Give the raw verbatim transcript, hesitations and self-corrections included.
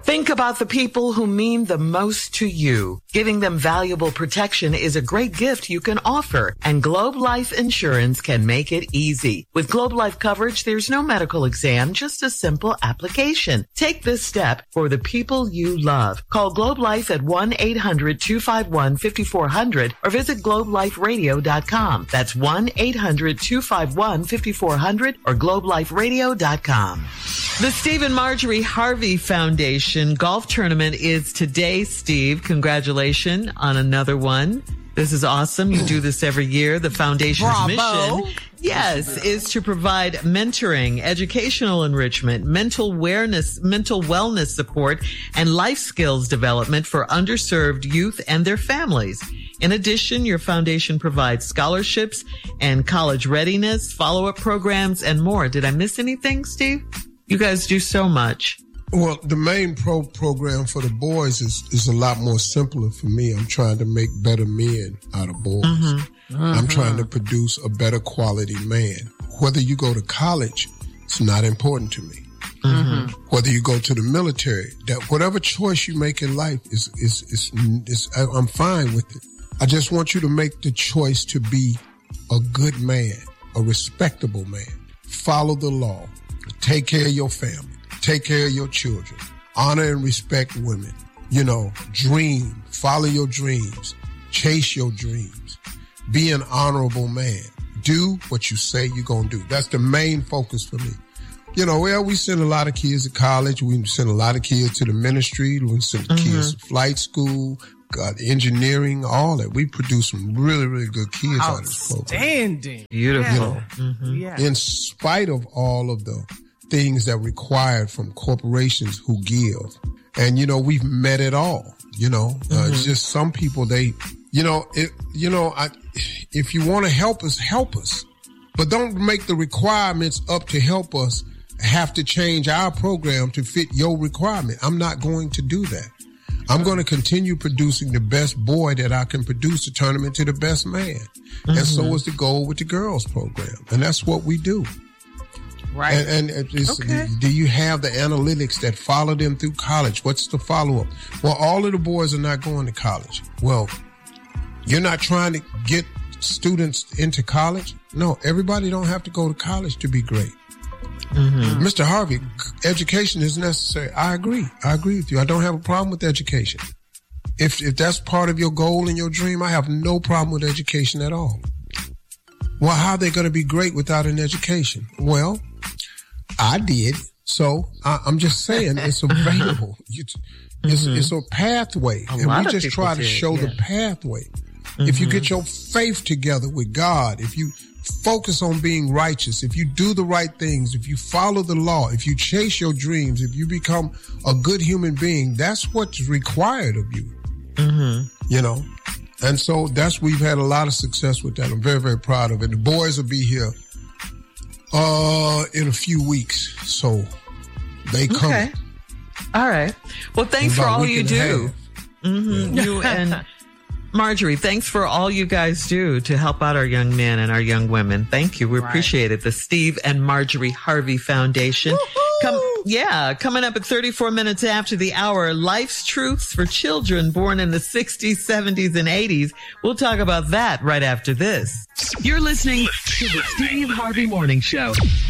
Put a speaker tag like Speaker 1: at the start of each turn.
Speaker 1: Think about the people who mean the most to you. Giving them valuable protection is a great gift you can offer, and Globe Life Insurance can make it easy. With Globe Life coverage, there's no medical exam, just a simple application. Take this step for the people you love. Call Globe Life at one eight hundred two five one five four zero zero or visit globe life radio dot com. That's one eight hundred two five one five four zero zero or globe life radio dot com. The Steve and Marjorie Harvey Foundation Golf Tournament is today, Steve. Congratulations on another one. This is awesome. You do this every year. The foundation's
Speaker 2: Bravo.
Speaker 1: mission, yes, is to provide mentoring, educational enrichment, mental awareness, mental wellness support, and life skills development for underserved youth and their families. In addition, your foundation provides scholarships and college readiness, follow-up programs, and more. Did I miss anything, Steve? You guys do so much.
Speaker 3: Well, the main pro program for the boys is, is a lot more simpler for me. I'm trying to make better men out of boys. Mm-hmm. Mm-hmm. I'm trying to produce a better quality man. Whether you go to college, it's not important to me. Mm-hmm. Whether you go to the military, that whatever choice you make in life is, is, is, is, I'm fine with it. I just want you to make the choice to be a good man, a respectable man. Follow the law. Take care of your family. Take care of your children. Honor and respect women. You know, dream. Follow your dreams. Chase your dreams. Be an honorable man. Do what you say you're going to do. That's the main focus for me. You know, well, we send a lot of kids to college. We send a lot of kids to the ministry. We send mm-hmm. kids to flight school, got engineering, all that. We produce some really, really good kids out of this program.
Speaker 2: Outstanding.
Speaker 1: Beautiful.
Speaker 3: You know,
Speaker 1: mm-hmm.
Speaker 2: yeah.
Speaker 3: In spite of all of the things that are required from corporations who give. And, you know, we've met it all, you know. Mm-hmm. Uh, it's just some people, they, you know, it, you know, I, if you want to help us, help us. But don't make the requirements up to help us have to change our program to fit your requirement. I'm not going to do that. I'm going to continue producing the best boy that I can produce to turn him into the best man. Mm-hmm. And so is the goal with the girls program. And that's what we do.
Speaker 2: Right.
Speaker 3: And, and it's,
Speaker 2: okay.
Speaker 3: do you have the analytics that follow them through college? What's the follow-up? Well, all of the boys are not going to college. Well, you're not trying to get students into college? No, everybody don't have to go to college to be great. Mm-hmm. Mister Harvey, education is necessary. I agree. I agree with you. I don't have a problem with education. If if that's part of your goal and your dream, I have no problem with education at all. Well, how are they going to be great without an education? Well, I did. So I, I'm just saying it's available. It's, it's, mm-hmm. it's a pathway.
Speaker 1: A
Speaker 3: and
Speaker 1: lot
Speaker 3: we
Speaker 1: of
Speaker 3: just
Speaker 1: people
Speaker 3: try to
Speaker 1: did,
Speaker 3: show
Speaker 1: yeah.
Speaker 3: the pathway.
Speaker 1: Mm-hmm.
Speaker 3: If you get your faith together with God, if you focus on being righteous, if you do the right things, if you follow the law, if you chase your dreams, if you become a good human being, that's what's required of you. Mm-hmm. You know? And so that's, we've had a lot of success with that. I'm very, very proud of it. The boys will be here uh, in a few weeks. So they come.
Speaker 1: Okay. All right. Well, thanks for all you do. Mm-hmm. Yeah. You and Marjorie, thanks for all you guys do to help out our young men and our young women. Thank you. We right. appreciate it. The Steve and Marjorie Harvey Foundation. Come, yeah, coming up at thirty-four minutes after the hour, Life's Truths for Children born in the sixties, seventies, and eighties. We'll talk about that right after this.
Speaker 4: You're listening to the Steve Harvey Morning Show.